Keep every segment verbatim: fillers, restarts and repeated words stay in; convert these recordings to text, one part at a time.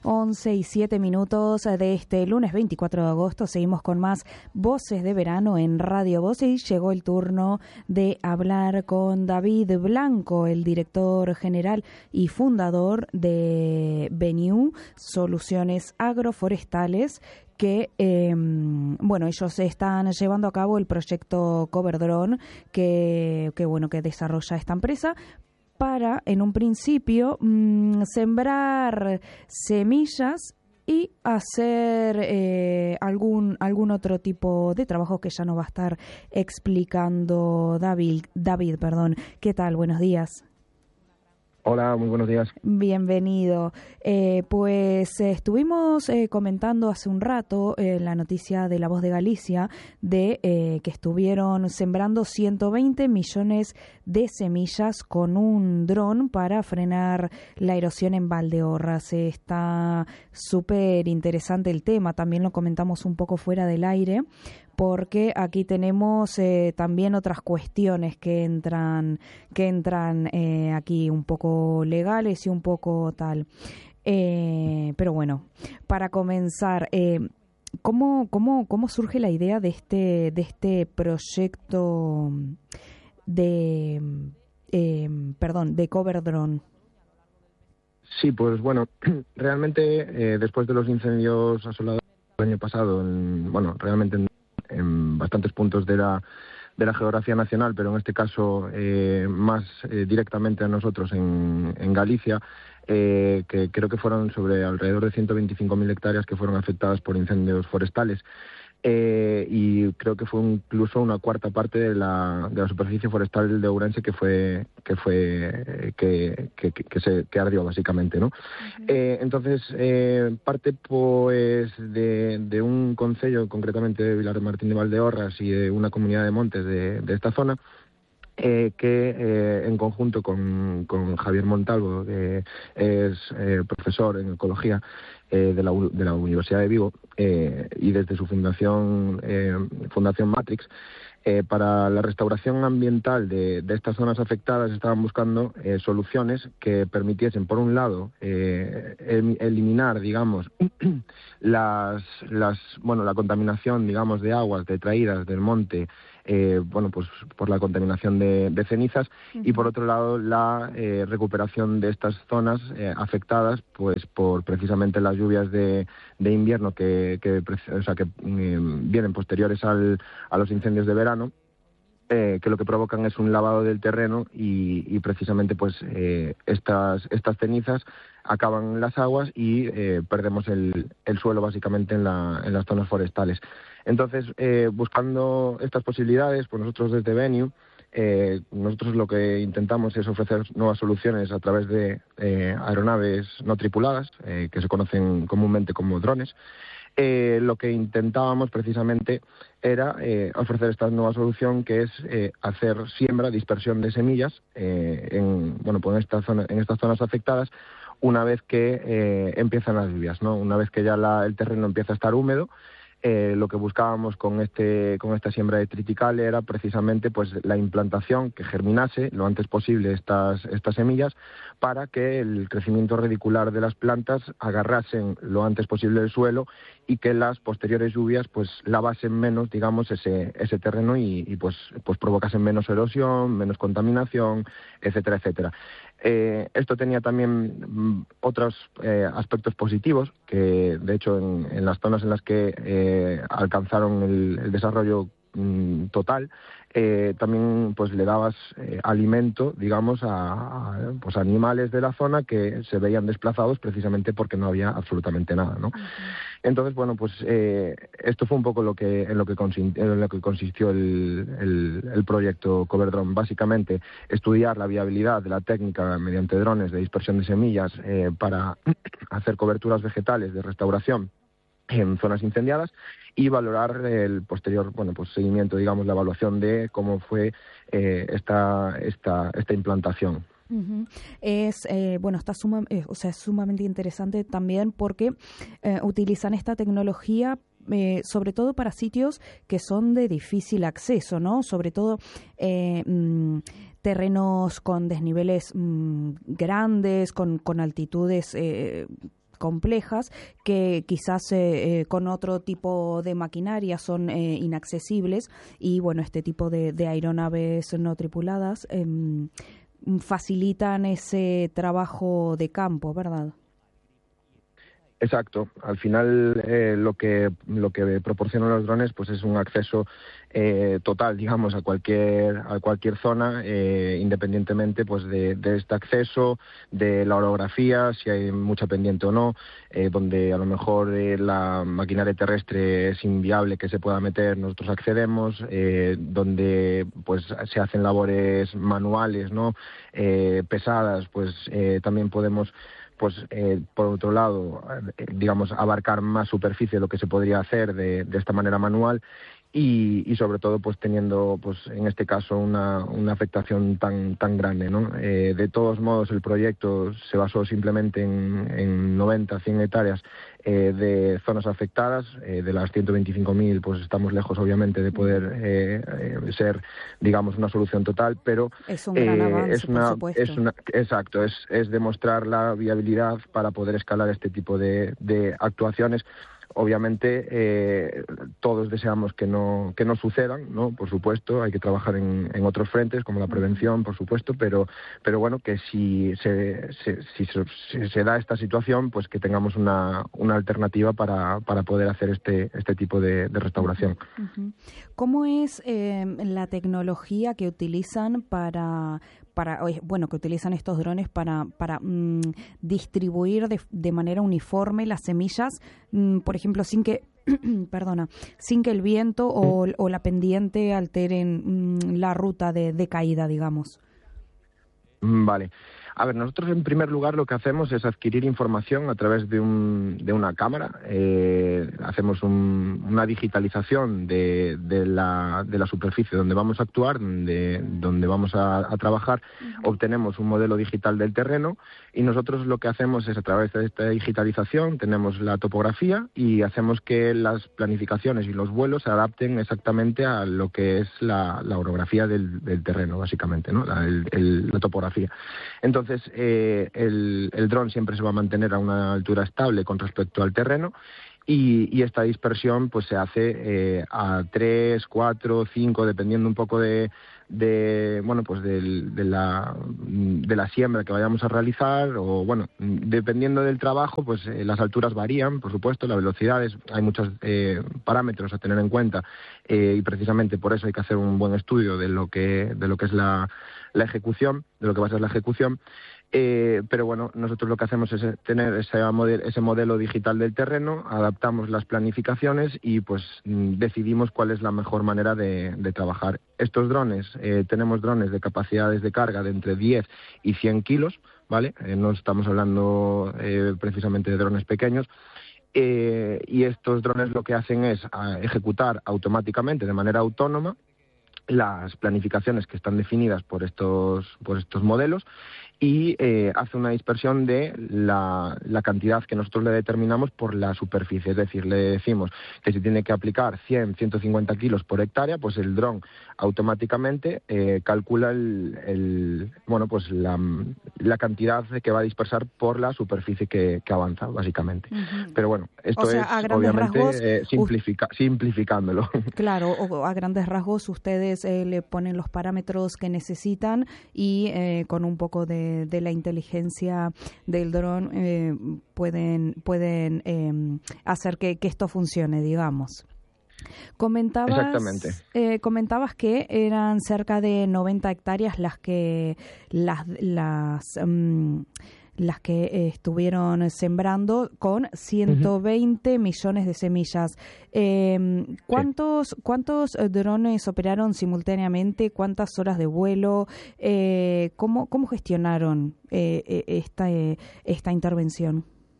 once y siete minutos de este lunes veinticuatro de agosto. Seguimos con más Voces de Verano en Radio Voz y llegó el turno de hablar con David Blanco, el director general y fundador de Beniu Soluciones Agroforestales, que eh, bueno, ellos están llevando a cabo el proyecto Cover Drone que, que bueno que desarrolla esta empresa para, en un principio, mmm, sembrar semillas y hacer eh, algún algún otro tipo de trabajo que ya nos va a estar explicando David. David, perdón. ¿Qué tal? Buenos días. Hola, muy buenos días. Bienvenido. Eh, pues eh, estuvimos eh, comentando hace un rato eh, la noticia de La Voz de Galicia de eh, que estuvieron sembrando ciento veinte millones de semillas con un dron para frenar la erosión en Valdeorras. Eh, está súper interesante el tema, también lo comentamos un poco fuera del aire, porque aquí tenemos eh, también otras cuestiones que entran que entran eh, aquí un poco legales y un poco tal. Eh, pero bueno, para comenzar, eh, ¿cómo, cómo, ¿cómo surge la idea de este, de este proyecto de, eh, perdón, de Cover Drone? Sí, pues bueno, realmente eh, después de los incendios asolados el año pasado, en, bueno, realmente en en bastantes puntos de la de la geografía nacional, pero en este caso eh, más eh, directamente a nosotros en, en Galicia, eh, que creo que fueron sobre alrededor de ciento veinticinco mil hectáreas que fueron afectadas por incendios forestales. Eh, y creo que fue incluso una cuarta parte de la, de la superficie forestal de Ourense que fue que fue que, que, que se que ardió básicamente, ¿no? Uh-huh. Eh, entonces eh, parte pues de, de un concello, concretamente de Vilar de Martín de Valdeorras y de una comunidad de montes de, de esta zona, Eh, que eh, en conjunto con, con Javier Montalvo, que es eh, profesor en ecología eh, de, la, de la Universidad de Vigo, eh, y desde su fundación, eh, Fundación Matrix, eh, para la restauración ambiental de, de estas zonas afectadas estaban buscando eh, soluciones que permitiesen, por un lado, eh, el, eliminar, digamos, las, las, bueno, la contaminación, digamos, de aguas detraídas del monte, Eh, bueno, pues por la contaminación de, de cenizas, uh-huh. Y por otro lado la eh, recuperación de estas zonas eh, afectadas pues por precisamente las lluvias de, de invierno que, que, o sea, que eh, vienen posteriores al, a los incendios de verano, eh, que lo que provocan es un lavado del terreno y, y precisamente pues eh, estas, estas cenizas acaban en las aguas y eh, perdemos el, el suelo básicamente en, la, en las zonas forestales. Entonces, eh, buscando estas posibilidades, pues nosotros desde Beniu, eh, nosotros lo que intentamos es ofrecer nuevas soluciones a través de eh, aeronaves no tripuladas, eh, que se conocen comúnmente como drones. Eh, lo que intentábamos precisamente era eh, ofrecer esta nueva solución, que es eh, hacer siembra, dispersión de semillas eh, en, bueno, pues en, esta zona, en estas zonas afectadas, una vez que eh, empiezan las lluvias, ¿no? Una vez que ya la, el terreno empieza a estar húmedo. Eh, lo que buscábamos con este con esta siembra de triticale era precisamente pues la implantación, que germinase lo antes posible estas estas semillas, para que el crecimiento radicular de las plantas agarrasen lo antes posible el suelo y que las posteriores lluvias pues lavasen menos, digamos, ese ese terreno y, y pues pues provocasen menos erosión, menos contaminación, etcétera, etcétera. Eh, esto tenía también mm, otros eh, aspectos positivos, que de hecho en, en las zonas en las que eh, alcanzaron el, el desarrollo mm, total, eh, también pues le dabas eh, alimento, digamos, a, a pues, animales de la zona que se veían desplazados precisamente porque no había absolutamente nada, ¿no? Uh-huh. Entonces, bueno, pues eh, esto fue un poco lo que en lo que consistió, en lo que consistió el, el, el proyecto Cover Drone. Básicamente, estudiar la viabilidad de la técnica mediante drones de dispersión de semillas eh, para hacer coberturas vegetales de restauración en zonas incendiadas y valorar el posterior, bueno, pues seguimiento, digamos, la evaluación de cómo fue eh, esta esta esta implantación. Uh-huh. Es eh, bueno, está suma, eh, o sea, es sumamente interesante también porque eh, utilizan esta tecnología eh, sobre todo para sitios que son de difícil acceso, ¿no? Sobre todo eh, mmm, terrenos con desniveles mmm, grandes, con, con altitudes eh, complejas que quizás eh, eh, con otro tipo de maquinaria son eh, inaccesibles, y bueno, este tipo de, de aeronaves no tripuladas eh, facilitan ese trabajo de campo, ¿verdad? Exacto. Al final eh, lo que lo que proporcionan los drones pues es un acceso eh, total, digamos, a cualquier a cualquier zona, eh, independientemente pues de, de este acceso, de la orografía, si hay mucha pendiente o no, eh, donde a lo mejor eh, la maquinaria terrestre es inviable que se pueda meter, nosotros accedemos, eh, donde pues se hacen labores manuales, ¿no? Eh, pesadas, pues eh, también podemos pues eh, por otro lado, eh, digamos, abarcar más superficie de lo que se podría hacer de, de esta manera manual y, y sobre todo pues teniendo pues en este caso una, una afectación tan tan grande, ¿no? Eh, de todos modos el proyecto se basó simplemente en, en noventa, cien hectáreas eh, de zonas afectadas, eh, de las ciento veinticinco mil pues estamos lejos obviamente de poder eh, eh, ser, digamos, una solución total, pero es un gran avance, eh, es una, por supuesto. Es una, exacto, es, es demostrar la viabilidad para poder escalar este tipo de, de actuaciones. Obviamente eh, todos deseamos que no que no sucedan, ¿no? Por supuesto, hay que trabajar en, en otros frentes como la prevención, por supuesto, pero pero bueno, que si se, se si se, si se da esta situación, pues que tengamos una, una alternativa para, para poder hacer este este tipo de, de restauración. Uh-huh. ¿Cómo es eh, la tecnología que utilizan para para bueno que utilizan estos drones para para mm, distribuir de, de manera uniforme las semillas, mm, por ejemplo, sin que perdona, sin que el viento o, o la pendiente alteren mm, la ruta de, de caída, digamos? Vale. A ver, nosotros en primer lugar lo que hacemos es adquirir información a través de, un, de una cámara. Eh, hacemos un, una digitalización de, de, la, de la superficie donde vamos a actuar, donde, donde vamos a, a trabajar. Uh-huh. Obtenemos un modelo digital del terreno y nosotros lo que hacemos es a través de esta digitalización tenemos la topografía y hacemos que las planificaciones y los vuelos se adapten exactamente a lo que es la, la orografía del, del terreno, básicamente, ¿no? La, el, el, la topografía. Entonces, Entonces, eh, el, el dron siempre se va a mantener a una altura estable con respecto al terreno y, y esta dispersión pues se hace eh, a tres, cuatro, cinco, dependiendo un poco de, de bueno pues de, de, la, de la siembra que vayamos a realizar o bueno, dependiendo del trabajo, pues eh, las alturas varían, por supuesto, las velocidades, hay muchos eh, parámetros a tener en cuenta eh, y precisamente por eso hay que hacer un buen estudio de lo que, de lo que es la la ejecución, de lo que va a ser la ejecución, eh, pero bueno, nosotros lo que hacemos es tener ese, model, ese modelo digital del terreno, adaptamos las planificaciones y pues decidimos cuál es la mejor manera de, de trabajar. Estos drones, eh, tenemos drones de capacidades de carga de entre diez y cien kilos, ¿vale? Eh, no estamos hablando eh, precisamente de drones pequeños. Eh, y estos drones lo que hacen es a, ejecutar automáticamente, de manera autónoma, las planificaciones que están definidas por estos por estos modelos y eh, hace una dispersión de la, la cantidad que nosotros le determinamos por la superficie. Es decir, le decimos que si tiene que aplicar cien, ciento cincuenta kilos por hectárea, pues el dron automáticamente eh, calcula el, el bueno pues la, la cantidad que va a dispersar por la superficie que, que avanza, básicamente. Uh-huh. Pero bueno, esto o sea, es obviamente rasgos, eh, simplifica, simplificándolo. Claro, o a grandes rasgos ustedes eh, le ponen los parámetros que necesitan y eh, con un poco de de la inteligencia del dron eh, pueden pueden eh, hacer que, que esto funcione, digamos. Comentabas, Exactamente. Eh, comentabas que eran cerca de noventa hectáreas las que las las um, las que eh, estuvieron sembrando con ciento veinte uh-huh. millones de semillas. Eh, ¿Cuántos sí. cuántos drones operaron simultáneamente? ¿Cuántas horas de vuelo? Eh, ¿cómo, ¿Cómo gestionaron eh, esta, eh, esta intervención?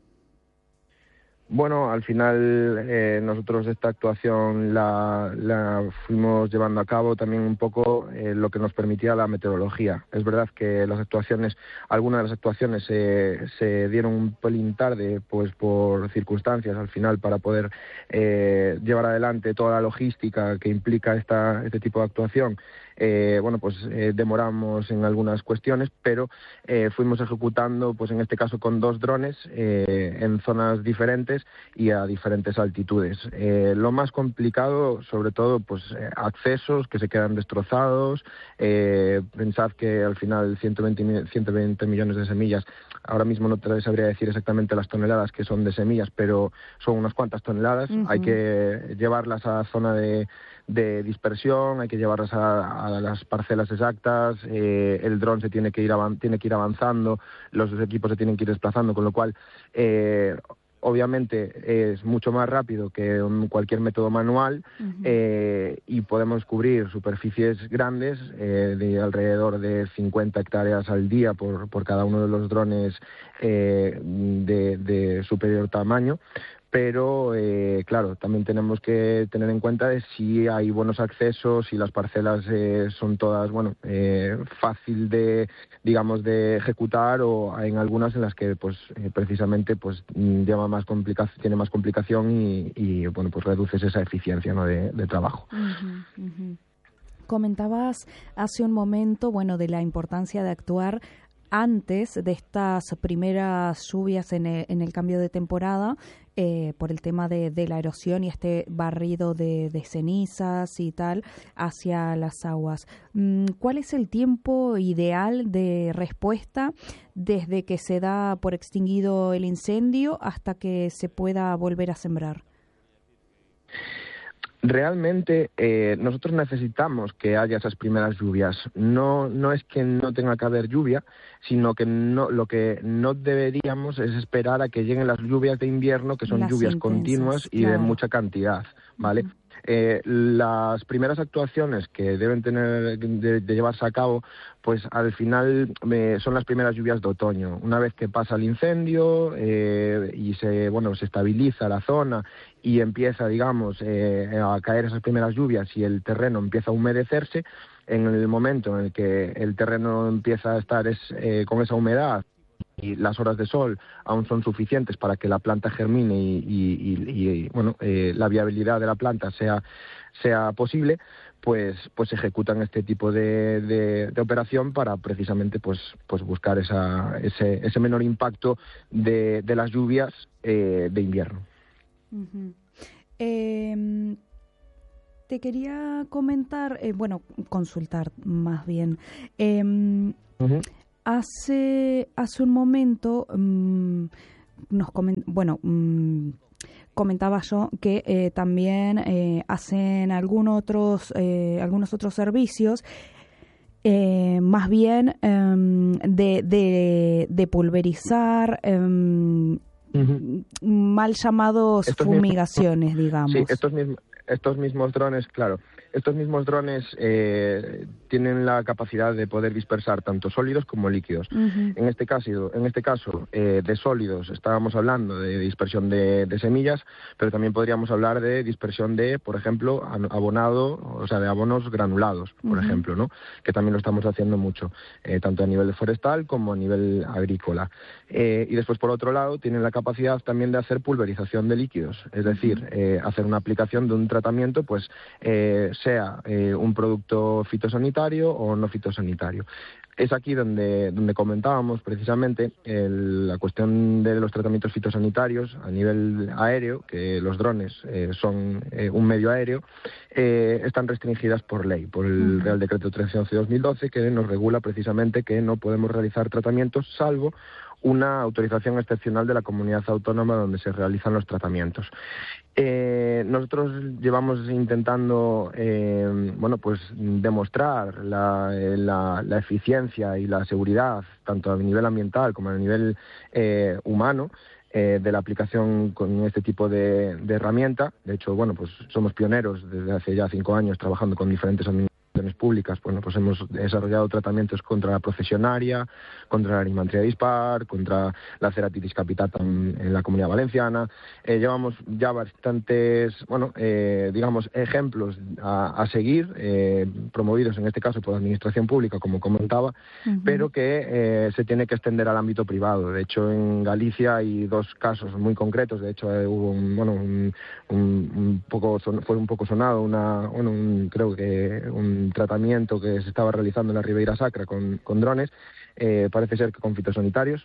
Bueno, al final eh, nosotros esta actuación la, la fuimos llevando a cabo también un poco eh, lo que nos permitía la meteorología. Es verdad que las actuaciones, algunas de las actuaciones se, se dieron un pelín tarde, pues por circunstancias al final para poder eh, llevar adelante toda la logística que implica esta, este tipo de actuación. eh, bueno, pues eh, demoramos en algunas cuestiones, pero eh, fuimos ejecutando, pues en este caso con dos drones eh, en zonas diferentes y a diferentes altitudes. Eh, lo más complicado, sobre todo, pues eh, accesos que se quedan destrozados. Eh, pensad que al final ciento veinte millones de semillas, ahora mismo no te sabría decir exactamente las toneladas que son de semillas, pero son unas cuantas toneladas. Uh-huh. Hay que llevarlas a zona de, de dispersión, hay que llevarlas a, a las parcelas exactas, eh, el dron se tiene que ir avan- tiene que ir avanzando, los equipos se tienen que ir desplazando, con lo cual eh, obviamente es mucho más rápido que un, cualquier método manual. Uh-huh. eh, y podemos cubrir superficies grandes, eh, de alrededor de cincuenta hectáreas al día por, por cada uno de los drones eh, de, de superior tamaño. Pero, eh, claro, también tenemos que tener en cuenta de si hay buenos accesos, si las parcelas eh, son todas, bueno, eh, fácil de, digamos, de ejecutar, o en algunas en las que, pues, eh, precisamente, pues, lleva más complicación, tiene más complicación y, y, bueno, pues reduces esa eficiencia, ¿no?, de, de trabajo. Uh-huh, uh-huh. Comentabas hace un momento, bueno, de la importancia de actuar antes de estas primeras lluvias en el, en el cambio de temporada, eh, por el tema de, de la erosión y este barrido de, de cenizas y tal hacia las aguas. ¿Cuál es el tiempo ideal de respuesta desde que se da por extinguido el incendio hasta que se pueda volver a sembrar? Realmente eh, nosotros necesitamos que haya esas primeras lluvias. No, no es que no tenga que haber lluvia, sino que no, lo que no deberíamos es esperar a que lleguen las lluvias de invierno, que son las lluvias intensas, continuas y claro, de mucha cantidad, ¿vale? Uh-huh. Eh, las primeras actuaciones que deben tener de, de llevarse a cabo, pues al final eh, son las primeras lluvias de otoño. Una vez que pasa el incendio eh, y se bueno se estabiliza la zona y empieza, digamos, eh, a caer esas primeras lluvias y el terreno empieza a humedecerse, en el momento en el que el terreno empieza a estar es, eh, con esa humedad y las horas de sol aún son suficientes para que la planta germine y, y, y, y bueno eh, la viabilidad de la planta sea sea posible, pues pues ejecutan este tipo de, de, de operación para precisamente pues pues buscar esa ese, ese menor impacto de, de las lluvias eh, de invierno. Uh-huh. Eh... Te quería comentar, eh, bueno, consultar más bien. Eh, uh-huh. Hace hace un momento um, nos coment- bueno um, comentaba yo que eh, también eh, hacen algunos otros eh, algunos otros servicios. Eh, más bien um, de, de, de pulverizar, um, uh-huh. mal llamados estos fumigaciones, mismos, digamos. Sí, estos mismos. Estos mismos drones, claro, estos mismos drones eh, tienen la capacidad de poder dispersar tanto sólidos como líquidos. Uh-huh. En este caso, en este caso eh, de sólidos estábamos hablando de dispersión de, de semillas, pero también podríamos hablar de dispersión de, por ejemplo, abonado, o sea, de abonos granulados, por uh-huh. ejemplo, ¿no? Que también lo estamos haciendo mucho, eh, tanto a nivel forestal como a nivel agrícola. Eh, y después, por otro lado, tienen la capacidad también de hacer pulverización de líquidos, es decir, uh-huh. eh, hacer una aplicación de un tratamiento, pues eh, sea eh, un producto fitosanitario o no fitosanitario. Es aquí donde, donde comentábamos precisamente el, la cuestión de los tratamientos fitosanitarios a nivel aéreo, que los drones eh, son eh, un medio aéreo, eh, están restringidas por ley, por el uh-huh. Real Decreto trece once dos mil doce, que nos regula precisamente que no podemos realizar tratamientos salvo una autorización excepcional de la comunidad autónoma donde se realizan los tratamientos. Eh, nosotros llevamos intentando eh, bueno, pues demostrar la, la, la eficiencia y la seguridad, tanto a nivel ambiental como a nivel eh, humano, eh, de la aplicación con este tipo de, de herramienta. De hecho, bueno, pues somos pioneros desde hace ya cinco años trabajando con diferentes administraciones públicas. Bueno, pues hemos desarrollado tratamientos contra la profesionaria, contra la erimantría dispar, contra la ceratitis capitata en, en la Comunidad Valenciana. Eh, llevamos ya bastantes, bueno, eh, digamos, ejemplos a, a seguir, eh, promovidos en este caso por la administración pública, como comentaba, uh-huh. pero que eh, se tiene que extender al ámbito privado. De hecho, en Galicia hay dos casos muy concretos. De hecho, eh, hubo un, bueno, un, un, un poco, son, fue un poco sonado, una, bueno, un, creo que un el tratamiento que se estaba realizando en la Ribeira Sacra con, con drones, eh, parece ser que con fitosanitarios.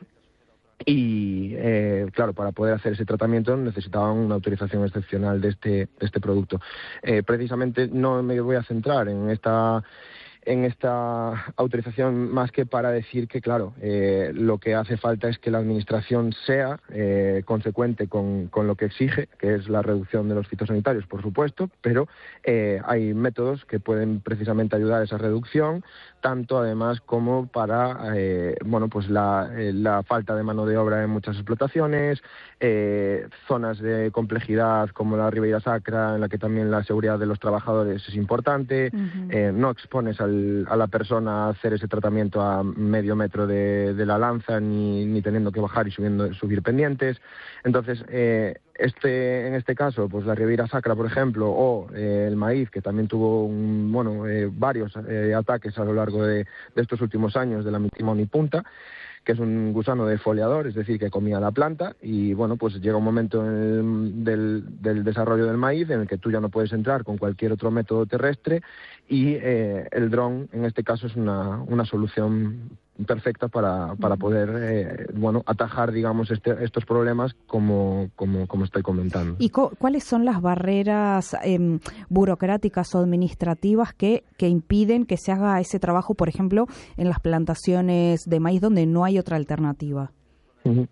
Y, eh, claro, para poder hacer ese tratamiento necesitaban una autorización excepcional de este, de este producto. Eh, precisamente no me voy a centrar en esta... en esta autorización más que para decir que, claro, eh, lo que hace falta es que la Administración sea eh, consecuente con, con lo que exige, que es la reducción de los fitosanitarios, por supuesto, pero eh, hay métodos que pueden precisamente ayudar a esa reducción, tanto además como para eh, bueno, pues la, eh, la falta de mano de obra en muchas explotaciones, eh, zonas de complejidad como la Ribeira Sacra, en la que también la seguridad de los trabajadores es importante, uh-huh. eh, no expones al a la persona a hacer ese tratamiento a medio metro de, de la lanza, ni, ni teniendo que bajar y subiendo, subir pendientes. Entonces, eh, este, en este caso, pues la Ribeira Sacra, por ejemplo, o eh, el maíz, que también tuvo un, bueno, eh, varios eh, ataques a lo largo de, de estos últimos años de la mittimonipunta, que es un gusano defoliador, es decir, que comía la planta, y bueno, pues llega un momento en el, del, del desarrollo del maíz en el que tú ya no puedes entrar con cualquier otro método terrestre, y eh, el dron, en este caso, es una, una solución perfecta para, para poder eh, bueno, atajar, digamos, este, estos problemas como, como, como estoy comentando. ¿Y co- cuáles son las barreras eh, burocráticas o administrativas que, que impiden que se haga ese trabajo, por ejemplo, en las plantaciones de maíz donde no hay otra alternativa? Uh-huh.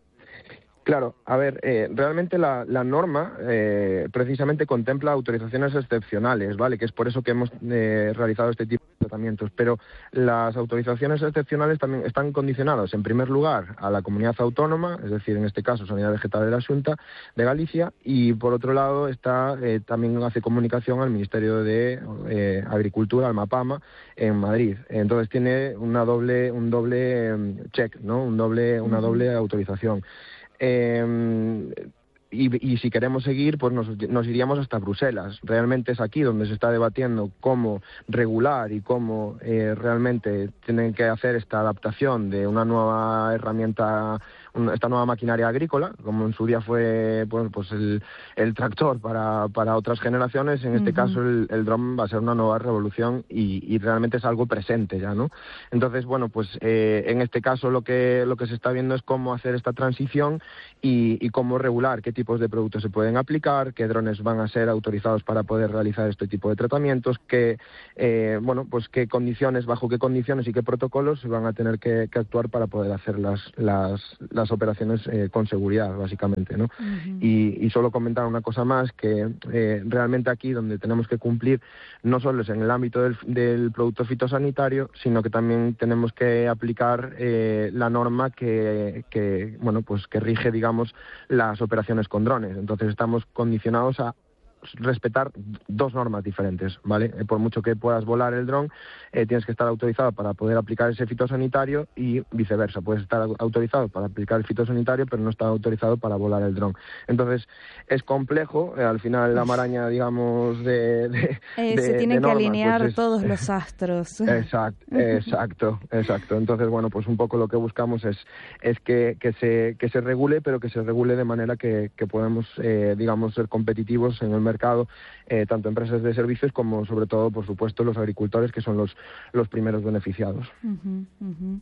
Claro, a ver, eh, realmente la, la norma eh, precisamente contempla autorizaciones excepcionales, ¿vale? Que es por eso que hemos eh, realizado este tipo de tratamientos. Pero las autorizaciones excepcionales también están condicionadas, en primer lugar, a la comunidad autónoma, es decir, en este caso, Sanidad Vegetal de la Xunta de Galicia, y por otro lado está eh, también hace comunicación al Ministerio de eh, Agricultura, al MAPAMA, en Madrid. Entonces tiene una doble, un doble eh, check, ¿no? Un doble, una doble autorización. Eh, y, y si queremos seguir, pues nos, nos iríamos hasta Bruselas. Realmente es aquí donde se está debatiendo cómo regular y cómo eh, realmente tienen que hacer esta adaptación de una nueva herramienta, una, esta nueva maquinaria agrícola, como en su día fue pues, pues el, el tractor para, para otras generaciones. En este uh-huh. caso el, el dron va a ser una nueva revolución y, y realmente es algo presente ya, ¿no? Entonces, bueno, pues eh, en este caso lo que, lo que se está viendo es cómo hacer esta transición y, y cómo regular qué tipos de productos se pueden aplicar, qué drones van a ser autorizados para poder realizar este tipo de tratamientos, qué, eh, bueno, pues qué condiciones, bajo qué condiciones y qué protocolos se van a tener que, que actuar para poder hacer las, las, las operaciones eh, con seguridad, básicamente, ¿no? Uh-huh. Y, y solo comentar una cosa más, que eh, realmente aquí donde tenemos que cumplir no solo es en el ámbito del, del producto fitosanitario, sino que también tenemos que aplicar eh, la norma que, que, bueno, pues que rige, digamos, las operaciones con drones. Entonces estamos condicionados a respetar dos normas diferentes, ¿vale? Eh, por mucho que puedas volar el dron, eh, tienes que estar autorizado para poder aplicar ese fitosanitario y viceversa. Puedes estar autorizado para aplicar el fitosanitario, pero no estar autorizado para volar el dron. Entonces, es complejo. Eh, al final, la maraña, digamos, de, de, eh, de se tienen de que normas, alinear pues es, todos los astros. Exacto, exacto, exacto. Entonces, bueno, pues un poco lo que buscamos es, es que, que, se, que se regule, pero que se regule de manera que, que podamos, eh, digamos, ser competitivos en el mercado, eh, tanto empresas de servicios como, sobre todo, por supuesto, los agricultores, que son los, los primeros beneficiados. Uh-huh, uh-huh.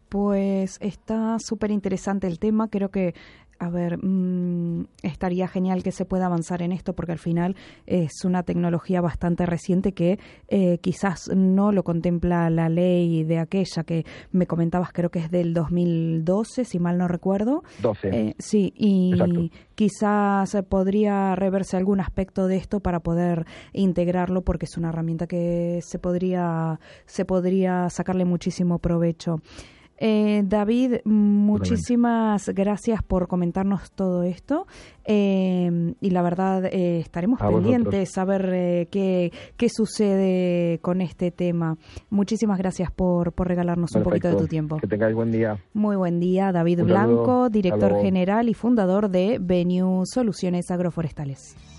Pues está súper interesante el tema. Creo que, a ver, mmm, estaría genial que se pueda avanzar en esto, porque al final es una tecnología bastante reciente que eh, quizás no lo contempla la ley de aquella que me comentabas, creo que es del dos mil doce, si mal no recuerdo. doce. Eh, sí, y Exacto. Quizás podría reverse algún aspecto de esto para poder integrarlo, porque es una herramienta que se podría, se podría sacarle muchísimo provecho. Eh, David, muchísimas gracias por comentarnos todo esto, eh, y la verdad eh, estaremos a pendientes a ver eh, qué, qué sucede con este tema. Muchísimas gracias por, por regalarnos Perfecto. Un poquito de tu tiempo. Que tengáis buen día. Muy buen día, David Un Blanco, saludo. director general y fundador de Venue Soluciones Agroforestales.